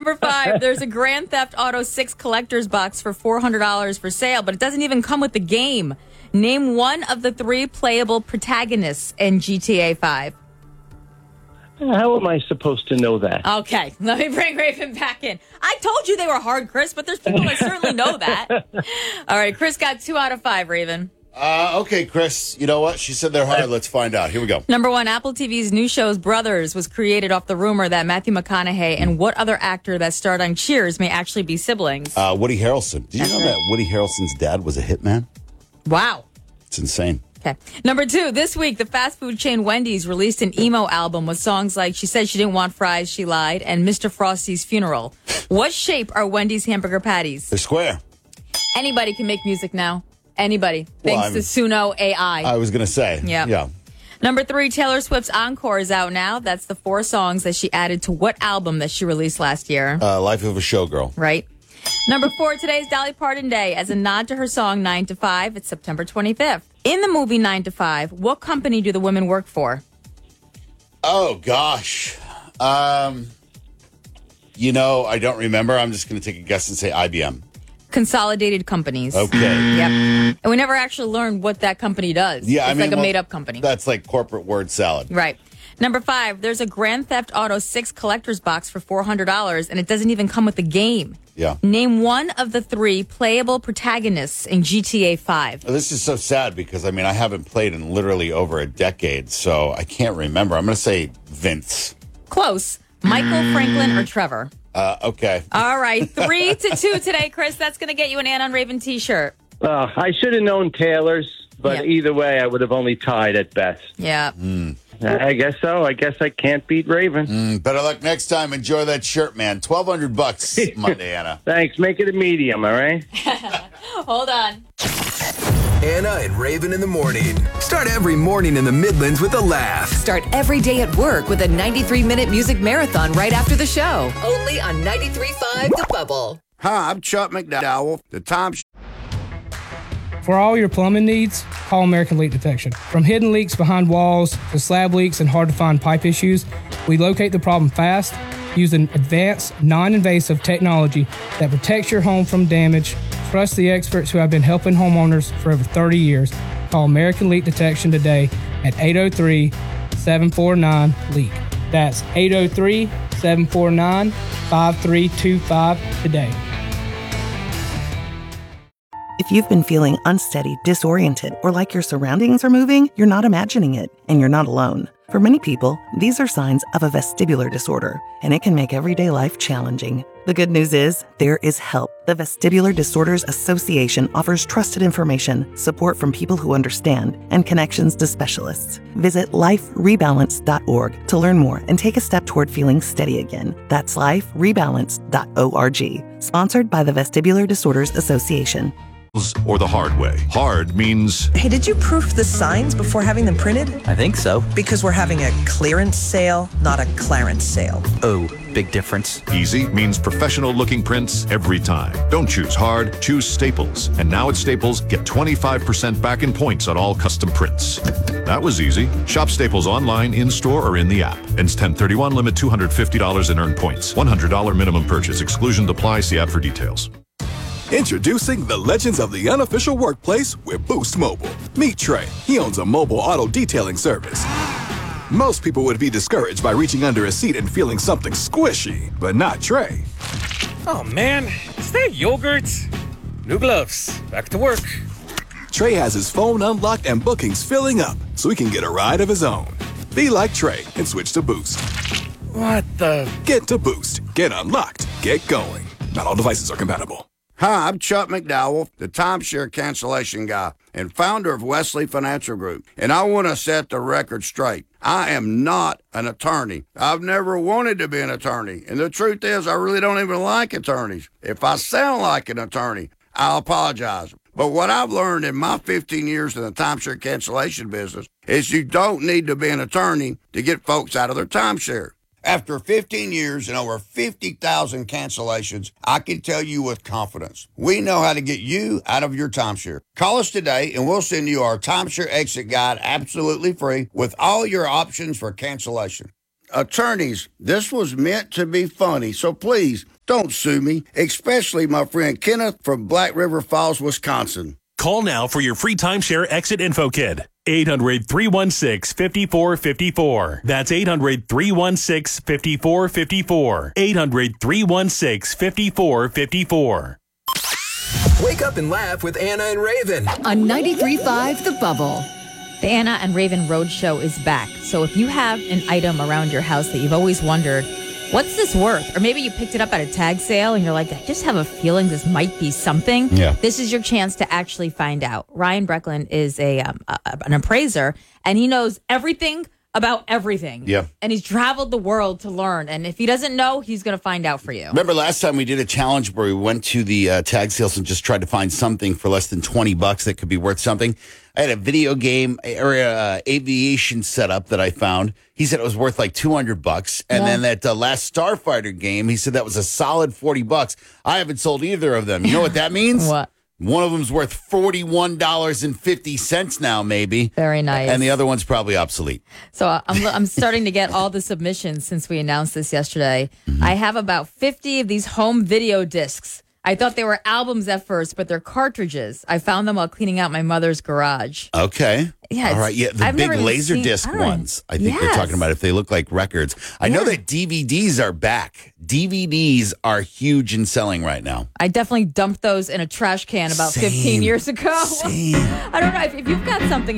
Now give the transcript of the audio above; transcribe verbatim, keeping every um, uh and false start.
Number five, there's a Grand Theft Auto six collector's box for four hundred dollars for sale, but it doesn't even come with the game. Name one of the three playable protagonists in G T A five. How am I supposed to know that? Okay, let me bring Raven back in. I told you they were hard, Chris, but there's people that certainly know that. All right, Chris got two out of five, Raven. Uh, okay, Chris, you know what? She said they're hard. Let's find out. Here we go. Number one, Apple T V's new show's Brothers was created off the rumor that Matthew McConaughey and what other actor that starred on Cheers may actually be siblings. Uh, Woody Harrelson. Did you know that Woody Harrelson's dad was a hitman? Wow. It's insane. Okay. Number two, this week, the fast food chain Wendy's released an emo album with songs like She Said She Didn't Want Fries, She Lied, and Mister Frosty's Funeral. What shape are Wendy's hamburger patties? They're square. Anybody can make music now. Anybody. Well, Thanks to Suno A I. I was going to say. Yep. Yeah. Number three, Taylor Swift's Encore is out now. That's the four songs that she added to what album that she released last year? Uh, Life of a Showgirl. Right. Number four, today's Dolly Parton Day. As a nod to her song nine to five, it's September twenty-fifth. In the movie nine to five, what company do the women work for? Oh, gosh. Um, you know, I don't remember. I'm just going to take a guess and say I B M. Consolidated Companies. Okay. Yep. And we never actually learned what that company does. Yeah, it's I mean, like a well, made-up company. That's like corporate word salad. Right. Number five, there's a Grand Theft Auto six collector's box for four hundred dollars, and it doesn't even come with the game. Yeah. Name one of the three playable protagonists in G T A five. This is so sad because, I mean, I haven't played in literally over a decade, so I can't remember. I'm going to say Vince. Close. Michael, Franklin, or Trevor. Uh, okay. All right. Three to two today, Chris. That's going to get you an Ann on Raven t-shirt. Uh, I should have known Taylor's, but Yep. either way, I would have only tied at best. Yeah. Mm. I guess so. I guess I can't beat Raven. Mm, better luck next time. Enjoy that shirt, man. twelve hundred bucks Monday, Anna. Thanks. Make it a medium, all right? Hold on. Anna and Raven in the morning. Start every morning in the Midlands with a laugh. Start every day at work with a ninety-three minute music marathon right after the show. Only on ninety-three point five The Bubble. Hi, I'm Chuck McDowell. The time. For all your plumbing needs, call American Leak Detection. From hidden leaks behind walls to slab leaks and hard-to-find pipe issues, we locate the problem fast using advanced, non-invasive technology that protects your home from damage. Trust the experts who have been helping homeowners for over thirty years. Call American Leak Detection today at eight oh three, seven four nine, LEAK. That's eight oh three, seven four nine, five three two five today. If you've been feeling unsteady, disoriented, or like your surroundings are moving, you're not imagining it, and you're not alone. For many people, these are signs of a vestibular disorder, and it can make everyday life challenging. The good news is, there is help. The Vestibular Disorders Association offers trusted information, support from people who understand, and connections to specialists. Visit life rebalance dot org to learn more and take a step toward feeling steady again. That's life rebalance dot org. Sponsored by the Vestibular Disorders Association. Or the hard way. Hard means... Hey, did you proof the signs before having them printed? I think so. Because we're having a clearance sale, not a clarence sale. Oh, big difference. Easy means professional-looking prints every time. Don't choose hard, choose Staples. And now at Staples, get twenty-five percent back in points on all custom prints. That was easy. Shop Staples online, in-store, or in the app. Ends ten thirty-one, limit two hundred fifty dollars in earned points. one hundred dollars minimum purchase. Exclusion applies. See app for details. Introducing the legends of the unofficial workplace with Boost Mobile. Meet Trey. He owns a mobile auto detailing service. Most people would be discouraged by reaching under a seat and feeling something squishy, but not Trey. Oh man, is that yogurt? New gloves. Back to work. Trey has his phone unlocked and bookings filling up, so he can get a ride of his own. Be like Trey and switch to Boost. What the? Get to Boost. Get unlocked. Get going. Not all devices are compatible. Hi, I'm Chuck McDowell, the timeshare cancellation guy and founder of Wesley Financial Group. And I want to set the record straight. I am not an attorney. I've never wanted to be an attorney. And the truth is, I really don't even like attorneys. If I sound like an attorney, I'll apologize. But what I've learned in my fifteen years in the timeshare cancellation business is you don't need to be an attorney to get folks out of their timeshare. After fifteen years and over fifty thousand cancellations, I can tell you with confidence, we know how to get you out of your timeshare. Call us today and we'll send you our timeshare exit guide absolutely free with all your options for cancellation. Attorneys, this was meant to be funny, so please Don't sue me, especially my friend Kenneth from Black River Falls, Wisconsin. Call now for your free timeshare exit info kit. eight hundred, three one six, five four five four. That's eight hundred, three one six, five four five four. eight hundred, three one six, five four five four. Wake up and laugh with Anna and Raven on ninety-three point five The Bubble. The Anna and Raven Roadshow is back. So if you have an item around your house that you've always wondered, what's this worth? Or maybe you picked it up at a tag sale and you're like, I just have a feeling this might be something. Yeah. This is your chance to actually find out. Ryan Brecklin is a, um, a an appraiser, and he knows everything about everything. Yeah. And he's traveled the world to learn. And if he doesn't know, he's going to find out for you. Remember last time we did a challenge where we went to the uh, tag sales and just tried to find something for less than twenty bucks that could be worth something? I had a video game or uh, aviation setup that I found. He said it was worth like two hundred bucks. And Yeah. then that uh, last Starfighter game, he said that was a solid forty bucks. I haven't sold either of them. You know what that means? What? One of them's worth forty-one dollars and fifty cents now, maybe. Very nice. And the other one's probably obsolete. So uh, I'm I'm starting to get all the submissions since we announced this yesterday. Mm-hmm. I have about fifty of these home video discs. I thought they were albums at first, but they're cartridges. I found them while cleaning out my mother's garage. Okay. Yeah, All right. Yeah. The I've big never even laser seen- disc I don't- ones. I think they're Yes. talking about if they look like records. I know Yeah. that D V Ds are back. D V Ds are huge in selling right now. I definitely dumped those in a trash can about Same. fifteen years ago. Same. I don't know if, if you've got something